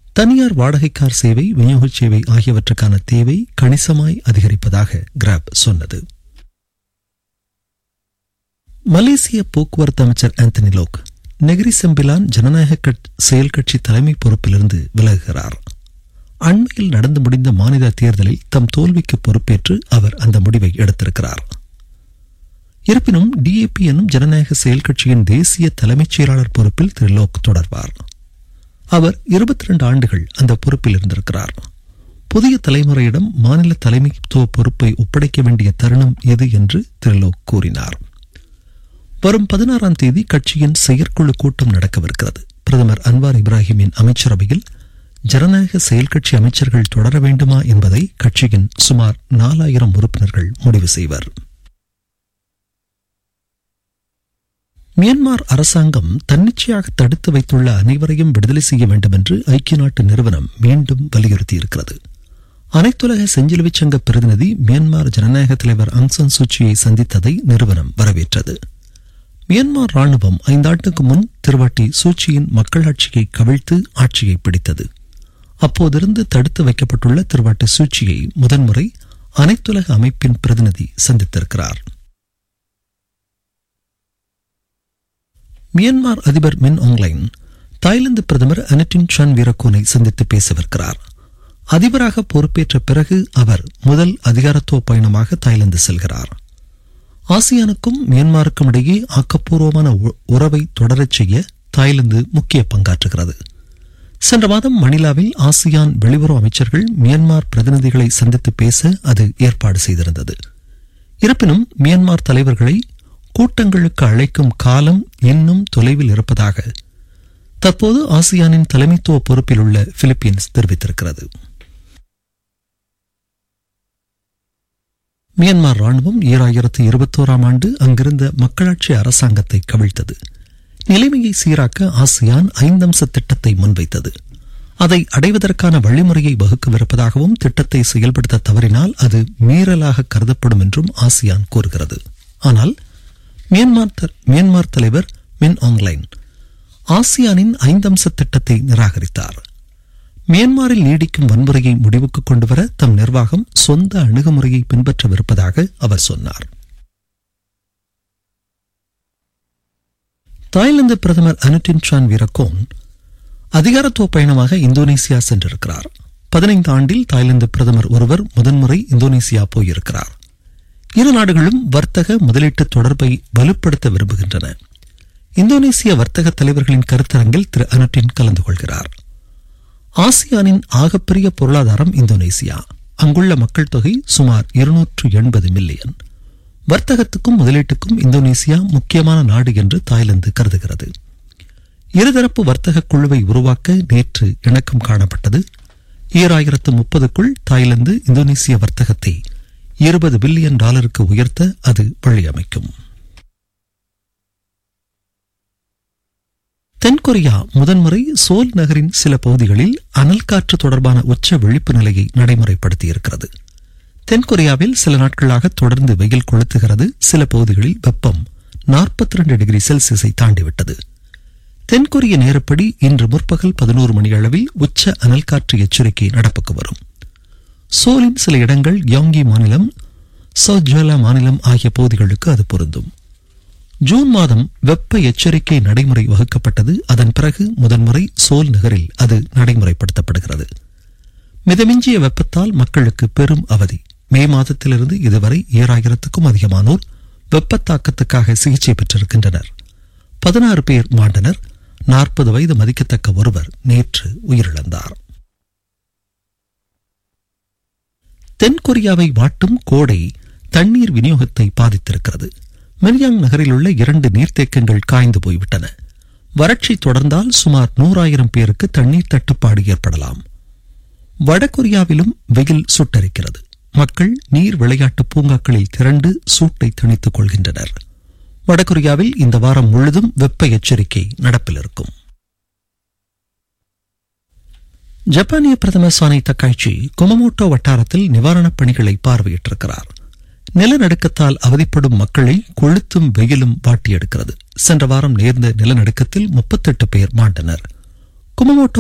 தனியார் வாடகை கார் சேவை, விநியோக சேவை ஆகியவற்றுக்கான தேவை கணிசமாய் அதிகரிப்பதாக கிராப் சொன்னது. மலேசிய போக்குவரத்து அமைச்சர் ஆந்தனி லோக் நெகிரி செம்பிலான் ஜனநாயக செயல் கட்சி தலைமை பொறுப்பிலிருந்து விலகுகிறார். அண்மையில் நடந்து முடிந்த மாநில தேர்தலில் தம் தோல்விக்கு பொறுப்பேற்று அவர் அந்த முடிவை எடுத்திருக்கிறார். இருப்பினும் டிஏபி எனும் ஜனநாயக செயல் கட்சியின் தேசிய தலைமைச் செயலாளர் பொறுப்பில் திரு லோக் தொடர்வார். அவர் 22 ஆண்டுகள் அந்த பொறுப்பில் இருந்திருக்கிறார். புதிய தலைமுறையிடம் மாநில தலைமைத்துவ பொறுப்பை ஒப்படைக்க வேண்டிய தருணம் எது என்று திரு லோக் கூறினார். வரும் 16ஆம் தேதி கட்சியின் செயற்குழு கூட்டம் நடக்கவிருக்கிறது. பிரதமர் அன்வார் இப்ராஹிமின் அமைச்சரவையில் ஜனநாயக செயல் கட்சி அமைச்சர்கள் தொடர வேண்டுமா என்பதை கட்சியின் சுமார் 4000 உறுப்பினர்கள் முடிவு செய்வர். மியான்மர் அரசாங்கம் தன்னிச்சையாக தடுத்து வைத்துள்ள அனைவரையும் விடுதலை செய்ய வேண்டும் என்று ஐக்கிய நாட்டு நிறுவனம் மீண்டும் வலியுறுத்தியிருக்கிறது. அனைத்துலக செஞ்சிலுவை சங்க பிரதிநிதி மியான்மர் ஜனநாயக தலைவர் ஆங் சான் சூச்சியை சந்தித்ததை நிறுவனம் வரவேற்றது. மியான்மர் ராணுவம் 5 ஆண்டுக்கு முன் திருவாட்டி சூச்சியின் மக்களாட்சியை கவிழ்த்து ஆட்சியை பிடித்தது. அப்போதிருந்து தடுத்து வைக்கப்பட்டுள்ள திருவாட்டி சூச்சியை முதன்முறை அனைத்துலக அமைப்பின் பிரதிநிதி சந்தித்திருக்கிறார். மியான்மர் அதிபர் மின் ஆங்லைன் தாய்லாந்து பிரதமர் அனட்டின் சான் வீரகோனை சந்தித்து பேசவிருக்கிறார். அதிபராக பொறுப்பேற்ற பிறகு அவர் முதல் அதிகாரத்துவ பயணமாக தாய்லாந்து செல்கிறார். ஆசியானுக்கும் மியான்மருக்கும் இடையே ஆக்கப்பூர்வமான உறவை தொடரச் செய்ய தாய்லாந்து முக்கிய பங்காற்றுகிறது. சென்ற மாதம் மணிலாவில் ஆசியான் வெளியுறவு அமைச்சர்கள் மியான்மர் பிரதிநிதிகளை சந்தித்து பேச அது ஏற்பாடு செய்திருந்தது. இருப்பினும் மியான்மர் தலைவர்களை கூட்டங்களுக்கு அழைக்கும் காலம் இன்னும் தொலைவில் இருப்பதாக தற்போது ஆசியானின் தலைமைத்துவ பொறுப்பில் உள்ள பிலிப்பீன்ஸ் தெரிவித்திருக்கிறது. மியான்மர் ராணுவம் 2021ஆம் ஆண்டு அங்கிருந்த மக்களாட்சி அரசாங்கத்தை கவிழ்த்தது. நிலைமையை சீராக்க ஆசியான் 5 அம்ச திட்டத்தை முன்வைத்தது. அதை அடைவதற்கான வழிமுறையை வகுக்கவிருப்பதாகவும் திட்டத்தை செயல்படுத்த தவறினால் அது மீறலாக கருதப்படும் என்றும் ஆசியான் கூறுகிறது. ஆனால் மியான்மர் தலைவர் மின் ஆங்லைன் ஆசியானின் 5 அம்ச திட்டத்தை நிராகரித்தார். மியான்மரில் நீடிக்கும் வன்முறையை முடிவுக்கு கொண்டுவர தம் நிர்வாகம் சொந்த அணுகுமுறையை பின்பற்றவிருப்பதாக அவர் சொன்னார். தாய்லாந்து பிரதமர் அனட்டின் சான் வீரகோன் அதிகாரத்துவ பயணமாக இந்தோனேசியா சென்றிருக்கிறார். 15 ஆண்டில் தாய்லாந்து பிரதமர் ஒருவர் முதன்முறை இந்தோனேசியா போயிருக்கிறார். இரு நாடுகளும் வர்த்தக முதலீட்டு தொடர்பை வலுப்படுத்த விரும்புகின்றன. இந்தோனேசிய வர்த்தக தலைவர்களின் கருத்தரங்கில் திரு அனட்டின் கலந்து கொள்கிறார். ஆசியானின் ஆகப்பெரிய பொருளாதாரம் இந்தோனேசியா. அங்குள்ள மக்கள் தொகை சுமார் 280 மில்லியன். வர்த்தகத்துக்கும் முதலீட்டுக்கும் இந்தோனேசியா முக்கியமான நாடு என்று தாய்லாந்து கருதுகிறது. இருதரப்பு வர்த்தக குழுவை உருவாக்க நேற்று இணக்கம் காணப்பட்டது. 2030க்குள் தாய்லாந்து இந்தோனேசிய வர்த்தகத்தை $20 பில்லியன் உயர்த்த அது வழியமைக்கும். தென்கொரியா முதன்முறை சோல் நகரின் சில பகுதிகளில் அனல் காற்று தொடர்பான உச்ச விழிப்பு நிலையை நடைமுறைப்படுத்தியிருக்கிறது. தென்கொரியாவில் சில நாட்களாக தொடர்ந்து வெயில் கொளுத்துகிறது. சில பகுதிகளில் வெப்பம் 42 டிகிரி செல்சியஸை தாண்டிவிட்டது. தென்கொரிய நேரப்படி இன்று முற்பகல் 11 மணி அளவில் உச்ச அனல் காற்று எச்சரிக்கை நடப்புக்கு வரும். சோலின் சில இடங்கள் யோங்கி மாநிலம், சௌஜோலா மாநிலம் ஆகிய பகுதிகளுக்கு அது பொருந்தும். ஜூன் மாதம் வெப்ப எச்சரிக்கை நடைமுறை வகுக்கப்பட்டது. அதன் பிறகு முதன்முறை சோல் நகரில் அது நடைமுறைப்படுத்தப்படுகிறது. மிதமிஞ்சிய வெப்பத்தால் மக்களுக்கு பெரும் அவதி. மே மாதத்திலிருந்து இதுவரை 7000க்கும் அதிகமானோர் வெப்பத்தாக்கத்துக்காக சிகிச்சை பெற்றிருக்கின்றனர். 16 பேர் மாண்டனர். 40 வயது மதிக்கத்தக்க ஒருவர் நேற்று உயிரிழந்தார். தென்கொரியாவை வாட்டும் கோடை தண்ணீர் விநியோகத்தை பாதித்திருக்கிறது. மெரியாங் நகரில் உள்ள 2 நீர்த்தேக்கங்கள் காய்ந்து போய்விட்டன. வறட்சி தொடர்ந்தால் சுமார் 100,000 பேருக்கு தண்ணீர் தட்டுப்பாடு ஏற்படலாம். வடகொரியாவிலும் வெயில் சுட்டரிக்கிறது. மக்கள் நீர் விளையாட்டு பூங்காக்களில் திரண்டு சூட்டை தணித்துக் கொள்கின்றனர். வடகொரியாவில் இந்த வாரம் முழுதும் வெப்ப எச்சரிக்கை நடப்பில் இருக்கும். ஜப்பானிய பிரதமர் சானி தக்காய்ச்சி குமமோட்டோ வட்டாரத்தில் நிவாரணப் பணிகளை பார்வையிட்டிருக்கிறார். நிலநடுக்கத்தால் அவதிப்படும் மக்களை கொளுத்தும் வெயிலும் வாட்டியெடுக்கிறது. சென்ற வாரம் நேர்ந்த நிலநடுக்கத்தில் 38 பேர் மாண்டனர். குமமோட்டோ